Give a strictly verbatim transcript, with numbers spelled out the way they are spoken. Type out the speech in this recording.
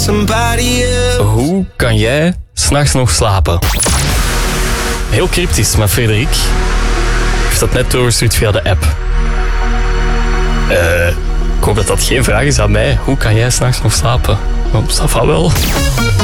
Hoe kan jij 's nachts nog slapen? Heel cryptisch, maar Frederik heeft dat net doorgestuurd via de app. Eh, ik hoop dat dat geen vraag is aan mij. Hoe kan jij 's nachts nog slapen? Oh, ça va wel.